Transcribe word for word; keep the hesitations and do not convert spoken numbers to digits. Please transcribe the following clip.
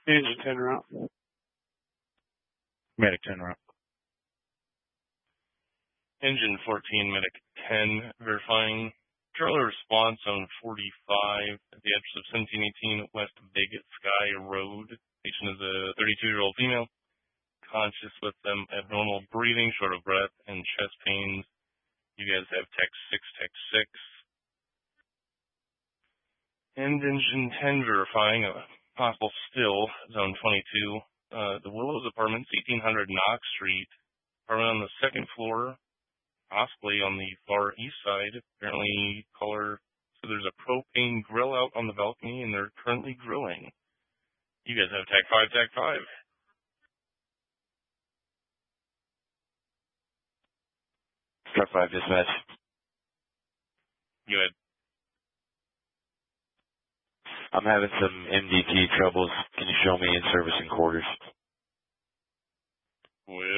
Engine ten route. Medic ten route. Engine fourteen, Medic ten, verifying. Controller response on forty-five at the address of seventeen eighteen West Big Sky Road. Patient is a thirty-two-year-old female, conscious with them abnormal breathing, short of breath, and chest pains. You guys have Tech six, Tech six. And Engine ten verifying a possible still, Zone twenty-two. Uh, the Willows Apartments, eighteen hundred Knox Street. Apartment on the second floor. Possibly on the far east side. Apparently, caller, so there's a propane grill out on the balcony, and they're currently grilling. You guys have Tech five, Tech five. Tech five, dispatch. Go ahead. I'm having some M D T troubles. Can you show me in service and quarters? Well,